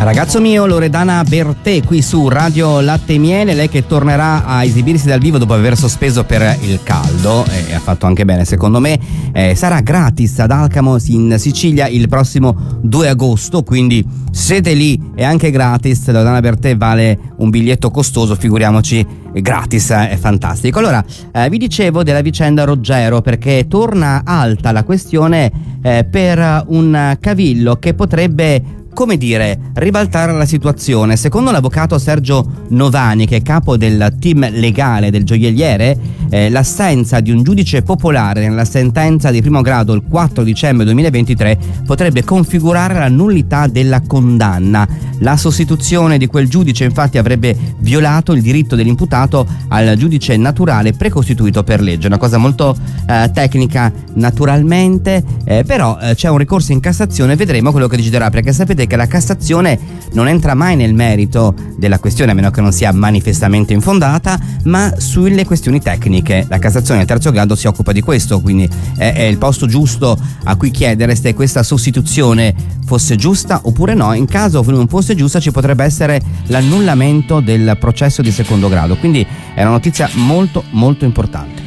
Ragazzo mio, Loredana Bertè qui su Radio Latte e Miele, lei che tornerà a esibirsi dal vivo dopo aver sospeso per il caldo, e ha fatto anche bene secondo me. Sarà gratis ad Alcamo in Sicilia il prossimo 2 agosto, quindi siete lì, è anche gratis. Loredana Bertè vale un biglietto costoso, figuriamoci gratis, è fantastico. Allora, vi dicevo della vicenda Roggero, perché torna alta la questione per un cavillo che potrebbe, come dire, ribaltare la situazione. Secondo l'avvocato Sergio Novani, che è capo del team legale del gioielliere, l'assenza di un giudice popolare nella sentenza di primo grado il 4 dicembre 2023 potrebbe configurare la nullità della condanna. La sostituzione di quel giudice infatti avrebbe violato il diritto dell'imputato al giudice naturale precostituito per legge. Una cosa molto tecnica naturalmente, però c'è un ricorso in Cassazione, vedremo quello che deciderà, perché sapete che la Cassazione non entra mai nel merito della questione, a meno che non sia manifestamente infondata, ma sulle questioni tecniche. La Cassazione al terzo grado si occupa di questo, quindi è il posto giusto a cui chiedere se questa sostituzione fosse giusta oppure no. In caso non fosse giusta ci potrebbe essere l'annullamento del processo di secondo grado, quindi è una notizia molto molto importante.